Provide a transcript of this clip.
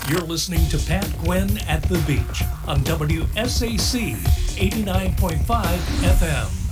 You're listening to Pat Gwynn at the Beach on WSAC 89.5 FM.